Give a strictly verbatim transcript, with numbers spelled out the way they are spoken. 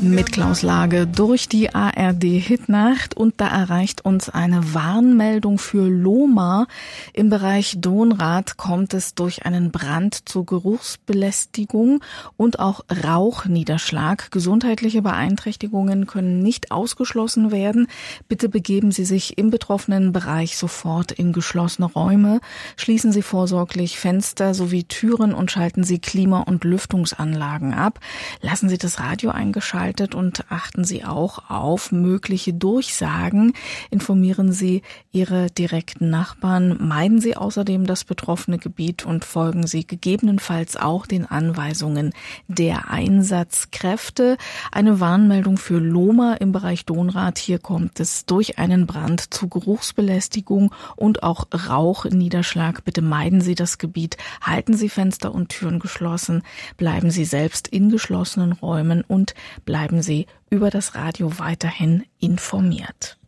Mit Klaus Lage durch die A R D-Hitnacht und da erreicht uns eine Warnmeldung für Lohmar. Im Bereich Dohnrath kommt es durch einen Brand zu Geruchsbelästigung und auch Rauchniederschlag. Gesundheitliche Beeinträchtigungen können nicht ausgeschlossen werden. Bitte begeben Sie sich im betroffenen Bereich sofort in geschlossene Räume. Schließen Sie vorsorglich Fenster sowie Türen und schalten Sie Klima- und Lüftungsanlagen ab. Lassen Sie das Radio eingeschaltet und achten Sie auch auf mögliche Durchsagen. Informieren Sie Ihre direkten Nachbarn. Meiden Sie außerdem das betroffene Gebiet und folgen Sie gegebenenfalls auch den Anweisungen der Einsatzkräfte. Eine Warnmeldung für Lohmar im Bereich Dohnrath. Hier kommt es durch einen Brand zu Geruchsbelästigung und auch Rauchniederschlag. Bitte meiden Sie das Gebiet. Halten Sie Fenster und Türen geschlossen. Bleiben Sie selbst in geschlossenen Räumen und bleiben Sie über das Radio weiterhin informiert.